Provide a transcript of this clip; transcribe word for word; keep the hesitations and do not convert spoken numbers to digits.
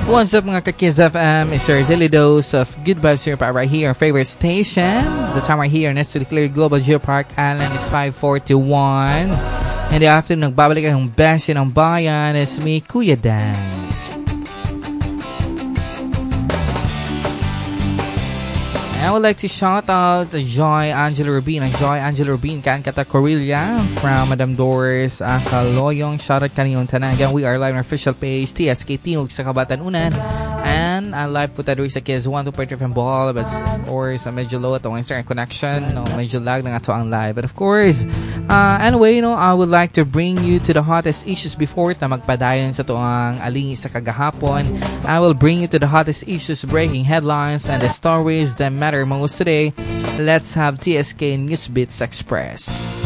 What's up mga ka-Kids F M? It's your daily dose of good vibes here right here, our favorite station. The time right here next to the Clear Global Geopark Island is five forty-one. In the afternoon, nagbabalik ang best ng bayan is me, Kuya Dan. I would like to shout out Joy Angela Rubin. Ang Joy Angela Rubin, kaan kata Corilla from Madam Doris, uh, Kaloyong. Shout out kaniyong tanan. Again, we are live on our official page, T S K Tingog sa Kabatanunan. And uh, live po tayo sa Kids one two point three F M Ball. But of course, uh, medyo low itong internet connection. No, medyo lag na nga ito ang live. But of course, uh, anyway, you know, I would like to bring you to the hottest issues before ta magpadayon sa ito ang alingi sa kagahapon. I will bring you to the hottest issues, breaking headlines, and the stories that matter most today. Let's have T S K Newsbeats Express.